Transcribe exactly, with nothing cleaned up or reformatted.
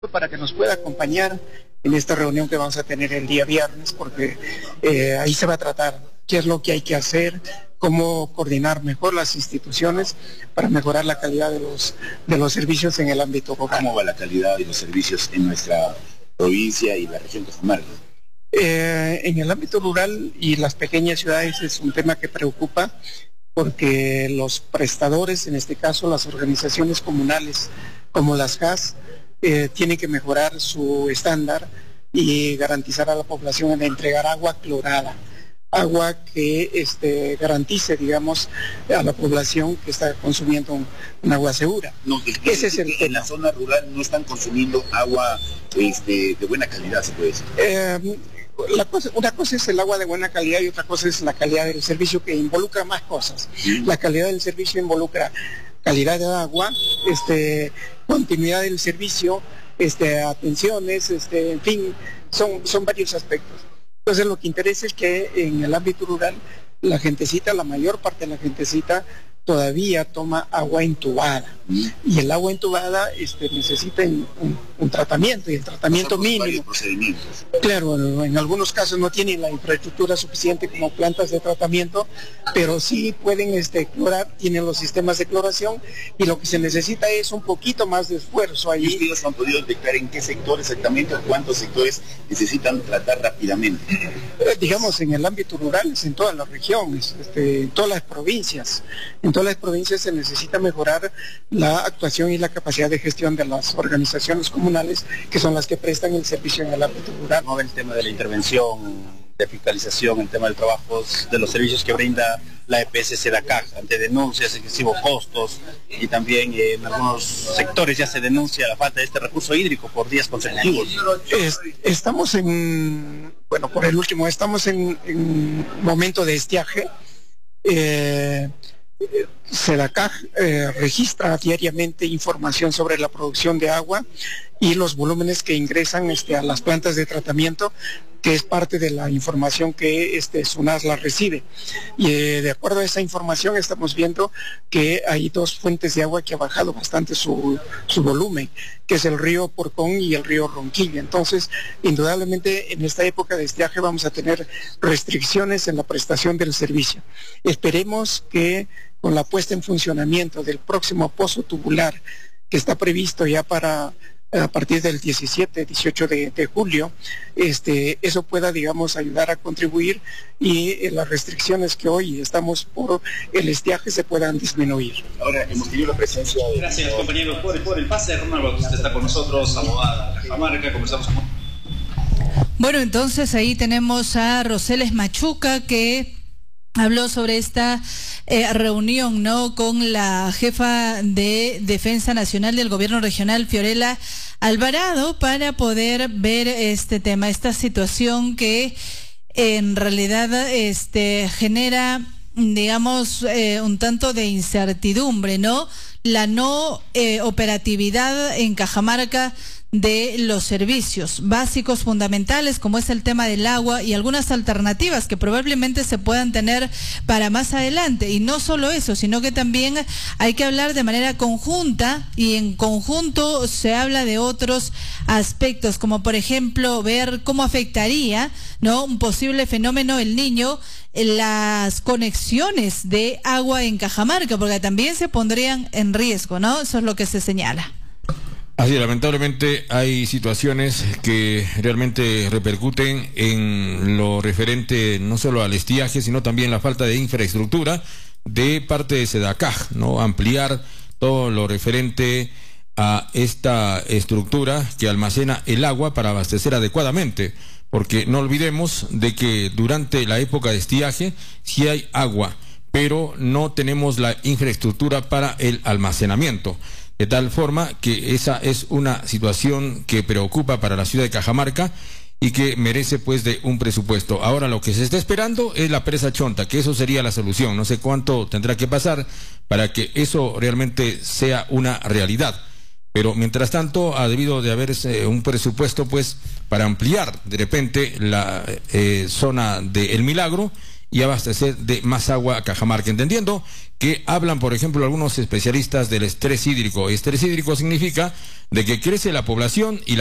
para que nos pueda acompañar en esta reunión que vamos a tener el día viernes, porque eh, ahí se va a tratar qué es lo que hay que hacer, cómo coordinar mejor las instituciones para mejorar la calidad de los, de los servicios en el ámbito rural. ¿Cómo va la calidad de los servicios en nuestra provincia y la región de Cajamarca? Eh, en el ámbito rural y las pequeñas ciudades es un tema que preocupa, porque los prestadores, en este caso las organizaciones comunales como las G A S, eh, tienen que mejorar su estándar y garantizar a la población en entregar agua clorada, agua que este, garantice, digamos, a la población que está consumiendo un, un agua segura. No, que, que, Ese es el que en la zona rural no están consumiendo agua este, de buena calidad, se puede decir. Eh, La cosa, una cosa es el agua de buena calidad y otra cosa es la calidad del servicio, que involucra más cosas. ¿Sí? La calidad del servicio involucra calidad de agua, este, continuidad del servicio, este, atenciones, este, en fin, son, son varios aspectos. Entonces lo que interesa es que en el ámbito rural la gentecita, la mayor parte de la gentecita todavía toma agua entubada, ¿Mm? y el agua entubada este, necesita un, un tratamiento, y el tratamiento mínimo. Procedimientos. Claro, en algunos casos no tienen la infraestructura suficiente como plantas de tratamiento, pero sí pueden este, clorar, tienen los sistemas de cloración, y lo que se necesita es un poquito más de esfuerzo allí. ¿Y ustedes han podido detectar en qué sector exactamente o cuántos sectores necesitan tratar rápidamente? Eh, digamos, en el ámbito rural, es en todas las regiones, este, en todas las provincias. En todas las provincias se necesita mejorar la actuación y la capacidad de gestión de las organizaciones comunales, que son las que prestan el servicio en el ámbito rural. ¿No? El tema de la intervención, de fiscalización, el tema del trabajo, de los servicios que brinda la E P S SEDACAG ante denuncias, excesivos costos, y también eh, en algunos sectores ya se denuncia la falta de este recurso hídrico por días consecutivos. Es, estamos en, bueno, por el último, estamos en, en momento de estiaje. Eh, SEDACAG eh, registra diariamente información sobre la producción de agua y los volúmenes que ingresan este, a las plantas de tratamiento, que es parte de la información que este, SUNASLA recibe. Y eh, de acuerdo a esa información estamos viendo que hay dos fuentes de agua que ha bajado bastante su, su volumen, que es el río Porcón y el río Ronquillo. Entonces, indudablemente en esta época de estiaje vamos a tener restricciones en la prestación del servicio. Esperemos que con la puesta en funcionamiento del próximo pozo tubular, que está previsto ya para a partir del diecisiete, dieciocho de, de julio, este, eso pueda, digamos, ayudar a contribuir y eh, las restricciones que hoy estamos por el estiaje se puedan disminuir. Ahora, hemos tenido la presencia de... Gracias, compañeros, por, por el pase. Ronald, usted está con nosotros, abogada de Cajamarca, conversamos con... Bueno, entonces ahí tenemos a Roseles Machuca, que habló sobre esta eh, reunión, ¿no?, con la jefa de Defensa Nacional del Gobierno Regional, Fiorella Alvarado, para poder ver este tema, esta situación que en realidad este genera, digamos, eh, un tanto de incertidumbre, ¿no? La no eh, operatividad en Cajamarca de los servicios básicos fundamentales, como es el tema del agua, y algunas alternativas que probablemente se puedan tener para más adelante. Y no solo eso, sino que también hay que hablar de manera conjunta, y en conjunto se habla de otros aspectos, como por ejemplo ver cómo afectaría, ¿no?, un posible fenómeno El Niño en las conexiones de agua en Cajamarca, porque también se pondrían en riesgo, ¿no? Eso es lo que se señala. Así, lamentablemente hay situaciones que realmente repercuten en lo referente no solo al estiaje, sino también la falta de infraestructura de parte de SEDACAG, ¿no? Ampliar todo lo referente a esta estructura que almacena el agua para abastecer adecuadamente, porque no olvidemos de que durante la época de estiaje sí hay agua, pero no tenemos la infraestructura para el almacenamiento. De tal forma que esa es una situación que preocupa para la ciudad de Cajamarca y que merece pues de un presupuesto. Ahora lo que se está esperando es la presa Chonta, que eso sería la solución. No sé cuánto tendrá que pasar para que eso realmente sea una realidad. Pero mientras tanto ha debido de haberse un presupuesto pues para ampliar de repente la eh, zona de El Milagro y abastecer de más agua a Cajamarca, entendiendo que hablan, por ejemplo, algunos especialistas del estrés hídrico. Estrés hídrico significa de que crece la población y